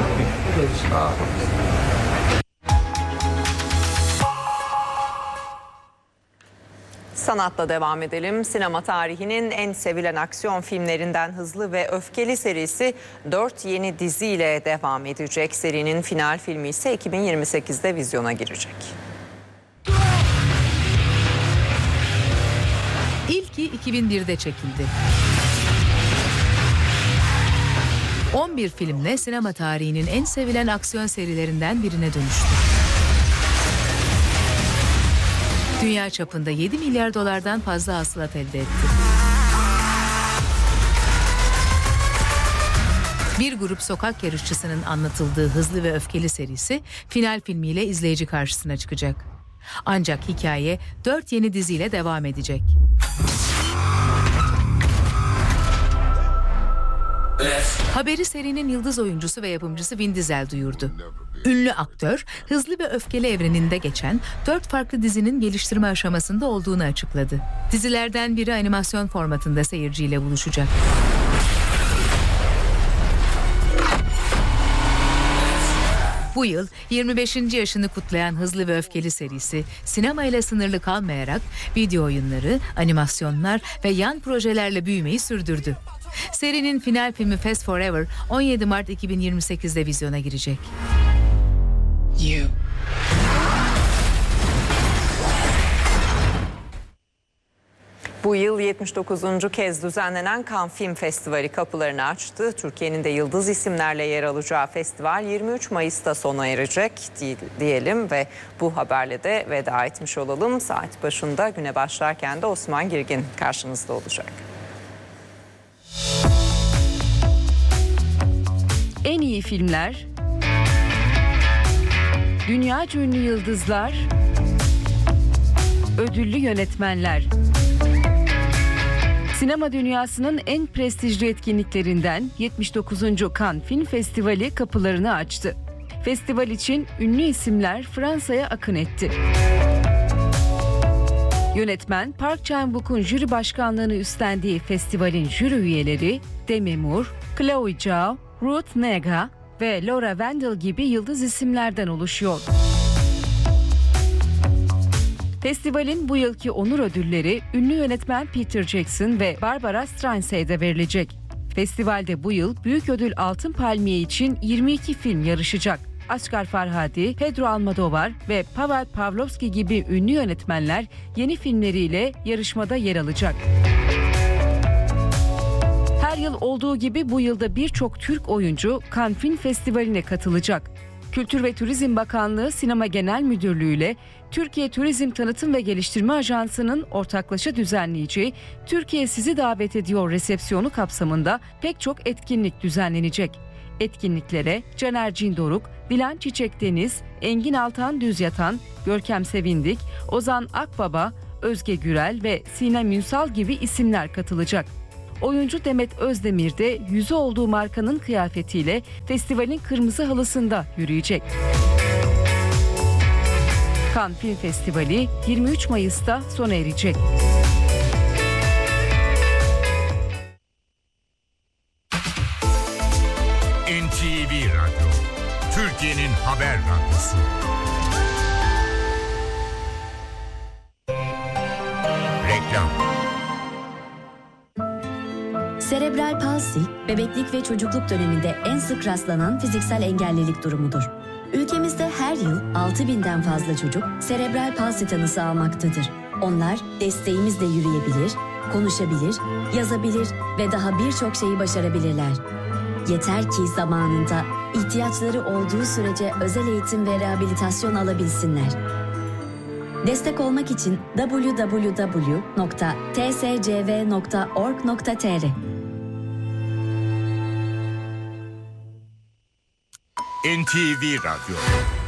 Sanatla devam edelim. Sinema tarihinin en sevilen aksiyon filmlerinden Hızlı ve Öfkeli serisi 4 yeni diziyle devam edecek. Serinin final filmi ise 2028'de vizyona girecek. İlki 2001'de çekildi. 11 filmle sinema tarihinin en sevilen aksiyon serilerinden birine dönüştü. Dünya çapında 7 milyar dolardan fazla hasılat elde etti. Bir grup sokak yarışçısının anlatıldığı Hızlı ve Öfkeli serisi final filmiyle izleyici karşısına çıkacak. Ancak hikaye 4 yeni diziyle devam edecek. Haberi serinin yıldız oyuncusu ve yapımcısı Vin Diesel duyurdu. Ünlü aktör, Hızlı ve Öfkeli evreninde geçen 4 farklı dizinin geliştirme aşamasında olduğunu açıkladı. Dizilerden biri animasyon formatında seyirciyle buluşacak. Bu yıl 25. yaşını kutlayan Hızlı ve Öfkeli serisi sinemayla sınırlı kalmayarak video oyunları, animasyonlar ve yan projelerle büyümeyi sürdürdü. Serinin final filmi Fast Forever 17 Mart 2028'de vizyona girecek. Bu yıl 79. kez düzenlenen Cannes Film Festivali kapılarını açtı. Türkiye'nin de yıldız isimlerle yer alacağı festival 23 Mayıs'ta sona erecek diyelim ve bu haberle de veda etmiş olalım. Saat başında güne başlarken de Osman Girgin karşınızda olacak. En iyi filmler, dünyaca ünlü yıldızlar, ödüllü yönetmenler. Sinema dünyasının en prestijli etkinliklerinden 79. Cannes Film Festivali kapılarını açtı. Festival için ünlü isimler Fransa'ya akın etti. Yönetmen Park Chan-wook'un jüri başkanlığını üstlendiği festivalin jüri üyeleri Demi Moore, Chloe Zhao, Ruth Negga ve Laura Wendell gibi yıldız isimlerden oluşuyor. Festivalin bu yılki onur ödülleri ünlü yönetmen Peter Jackson ve Barbara Streisand'e verilecek. Festivalde bu yıl büyük ödül Altın Palmiye için 22 film yarışacak. Asghar Farhadi, Pedro Almodovar ve Pavel Pavlovsky gibi ünlü yönetmenler yeni filmleriyle yarışmada yer alacak. Her yıl olduğu gibi bu yılda birçok Türk oyuncu Cannes Film Festivali'ne katılacak. Kültür ve Turizm Bakanlığı Sinema Genel Müdürlüğü ile Türkiye Turizm Tanıtım ve Geliştirme Ajansı'nın ortaklaşa düzenleyeceği Türkiye Sizi Davet Ediyor resepsiyonu kapsamında pek çok etkinlik düzenlenecek. Etkinliklere Caner Cindoruk, Dilan Çiçek Deniz, Engin Altan Düzyatan, Görkem Sevindik, Ozan Akbaba, Özge Gürel ve Sinem Ünsal gibi isimler katılacak. Oyuncu Demet Özdemir de yüzü olduğu markanın kıyafetiyle festivalin kırmızı halısında yürüyecek. Cannes Film Festivali 23 Mayıs'ta sona erecek. NTV Radyo, Türkiye'nin haber radyosu. Reklam. Serebral palsi, bebeklik ve çocukluk döneminde en sık rastlanan fiziksel engellilik durumudur. Ülkemizde her yıl 6.000'den fazla çocuk serebral palsi tanısı almaktadır. Onlar desteğimizle yürüyebilir, konuşabilir, yazabilir ve daha birçok şeyi başarabilirler. Yeter ki zamanında ihtiyaçları olduğu sürece özel eğitim ve rehabilitasyon alabilsinler. Destek olmak için www.tscv.org.tr NTV Radyo.